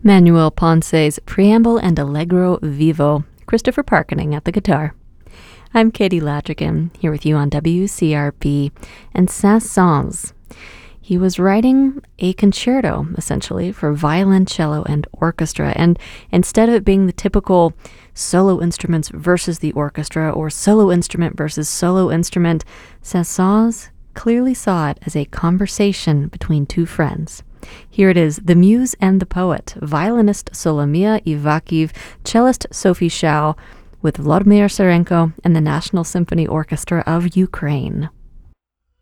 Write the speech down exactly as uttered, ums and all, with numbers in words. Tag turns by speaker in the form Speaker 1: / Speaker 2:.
Speaker 1: Manuel Ponce's Preamble and Allegro Vivo, Christopher Parkening at the guitar. I'm Katie Ladrigan, here with you on W C R B, and Saint-Saëns. He was writing a concerto, essentially, for violoncello and orchestra, and instead of it being the typical solo instruments versus the orchestra, or solo instrument versus solo instrument, Saint-Saëns clearly saw it as a conversation between two friends. Here it is, The Muse and the Poet, violinist Solomia Ivakhiv, cellist Sophie Shao, with Vladimir Serenko and the National Symphony Orchestra of Ukraine.